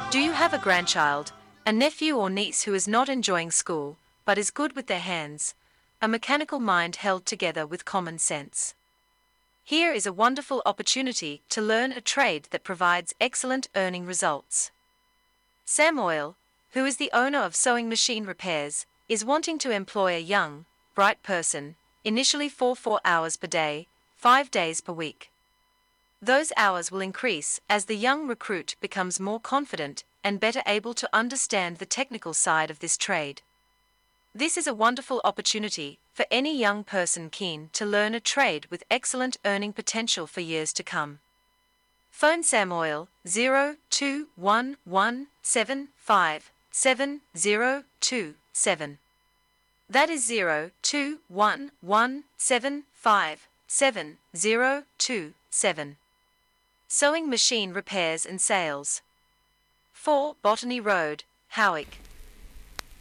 Do you have a grandchild, a nephew or niece who is not enjoying school, but is good with their hands, a mechanical mind held together with common sense? Here is a wonderful opportunity to learn a trade that provides excellent earning results. Samuel, who is the owner of sewing machine repairs, is wanting to employ a young, bright person, initially for 4 hours per day, 5 days per week. Those hours will increase as the young recruit becomes more confident and better able to understand the technical side of this trade. This is a wonderful opportunity for any young person keen to learn a trade with excellent earning potential for years to come. Phone Samuel 0211757027. That is 0211757027. Sewing machine repairs and sales. 4 Botany Road, Howick.